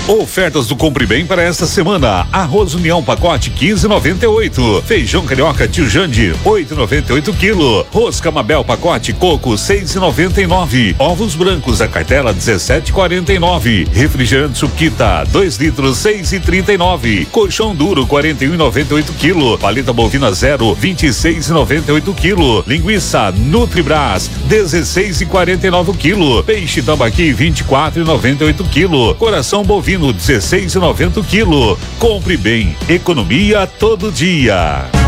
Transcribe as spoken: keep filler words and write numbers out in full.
Ofertas do Compre Bem para esta semana: arroz União pacote quinze e noventa e oito, feijão carioca Tio Jande oito e noventa e oito quilo, rosca Mabel pacote coco seis e noventa e nove, ovos brancos a cartela dezessete e quarenta e nove, refrigerante Suquita dois litros seis e trinta e nove, colchão duro quarenta e um e noventa e oito quilo, paleta bovina zero vinte e seis e noventa e oito quilo, linguiça Nutribras dezesseis e quarenta e nove quilo, peixe tambaqui vinte e quatro e noventa e oito quilo, coração bovino dezesseis e noventa quilo. Compre Bem, economia todo dia.